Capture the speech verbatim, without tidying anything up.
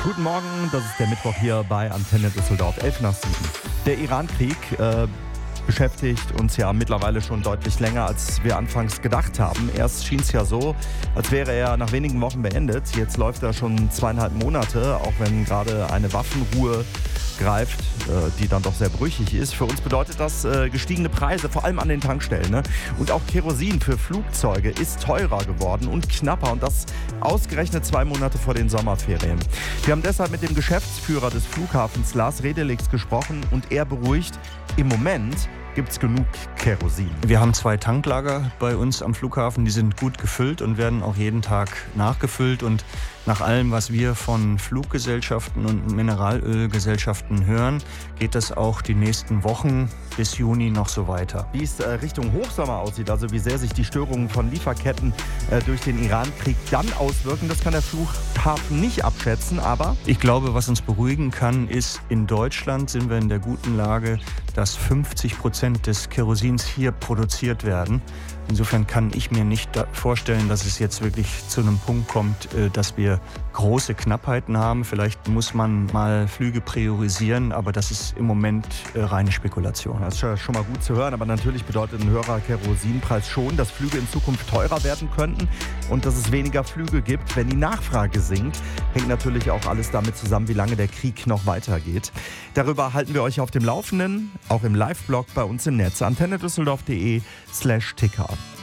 Guten Morgen, das ist der Mittwoch hier bei Antenne Düsseldorf, elf nach sieben. Der Iran-Krieg äh, beschäftigt uns ja mittlerweile schon deutlich länger, als wir anfangs gedacht haben. Erst schien es ja so, als wäre er nach wenigen Wochen beendet. Jetzt läuft er schon zweieinhalb Monate, auch wenn gerade eine Waffenruhe greift, äh, die dann doch sehr brüchig ist. Für uns bedeutet das äh, gestiegene Preise, vor allem an den Tankstellen. Ne? Und auch Kerosin für Flugzeuge ist teurer geworden und knapper. Und das ausgerechnet zwei Monate vor den Sommerferien. Wir haben deshalb mit dem Geschäftsführer des Flughafens, Lars Redelix, gesprochen und er beruhigt, im Moment gibt es genug Kerosin. Wir haben zwei Tanklager bei uns am Flughafen, die sind gut gefüllt und werden auch jeden Tag nachgefüllt. Und nach allem, was wir von Fluggesellschaften und Mineralölgesellschaften hören, geht das auch die nächsten Wochen bis Juni noch so weiter. Wie es äh, Richtung Hochsommer aussieht, also wie sehr sich die Störungen von Lieferketten äh, durch den Iran-Krieg dann auswirken, das kann der Flughafen nicht abschätzen, aber... Ich glaube, was uns beruhigen kann, ist, in Deutschland sind wir in der guten Lage, dass fünfzig Prozent des Kerosins hier produziert werden. Insofern kann ich mir nicht vorstellen, dass es jetzt wirklich zu einem Punkt kommt, dass wir große Knappheiten haben. Vielleicht muss man mal Flüge priorisieren, aber das ist im Moment reine Spekulation. Das ist schon mal gut zu hören, aber natürlich bedeutet ein höherer Kerosinpreis schon, dass Flüge in Zukunft teurer werden könnten und dass es weniger Flüge gibt, wenn die Nachfrage sinkt. Hängt natürlich auch alles damit zusammen, wie lange der Krieg noch weitergeht. Darüber halten wir euch auf dem Laufenden, auch im Live-Blog bei uns im Netz, antenne düsseldorf punkt de slash ticker.